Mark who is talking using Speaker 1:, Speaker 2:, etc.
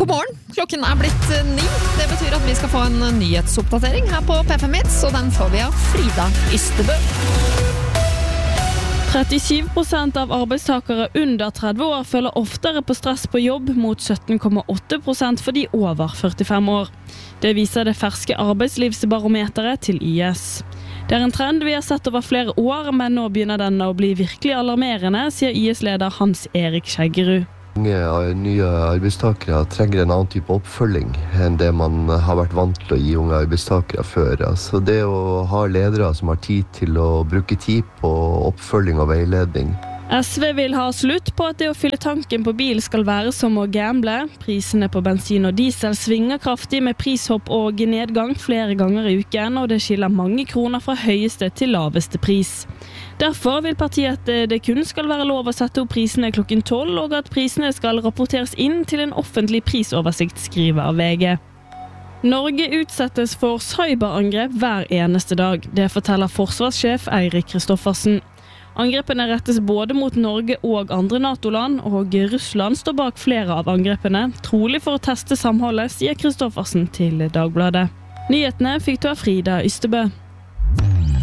Speaker 1: God morgen, klokken blitt 9. Det betyr at vi skal få en nyhetsoppdatering her på PFM Hits, og den får vi av Frida Ystebø.
Speaker 2: 37% av arbeidstakere under 30 år føler oftere på stress på jobb mot 17,8% for de over 45 år. Det viser det ferske arbeidslivsbarometeret til YS. Det en trend vi har sett over flere år, men nå begynner denne å bli virkelig alarmerende, sier YS-leder Hans Erik Skjeggerud.
Speaker 3: Mange nye arbeidstakere trenger en annen type oppfølging enn det man har vært vant til å gi unge arbeidstakere før. Altså det å ha ledere som har tid til å bruke tid på oppfølging og veiledning.
Speaker 2: SV vil ha slutt på at det å fylle tanken på bil skal være som å gamble. Prisene på bensin og diesel svinger kraftig med prishopp og nedgang flere ganger i uken, og det skiller mange kroner fra høyeste til laveste pris. Derfor vil partiet at det kun skal være lov å sette opp prisene klokken 12, og at prisene skal rapporteres inn til en offentlig prisoversikt, skriver VG. Norge utsettes for cyberangrep hver eneste dag. Det forteller forsvarssjef Eirik Kristoffersen. Angrepene rettes både mot Norge og andre NATO-land, og Russland står bak flere av angrepene, trolig for å teste samholdet, sier Kristoffersen til Dagbladet. Nyhetene fikk du av Frida Ystebø.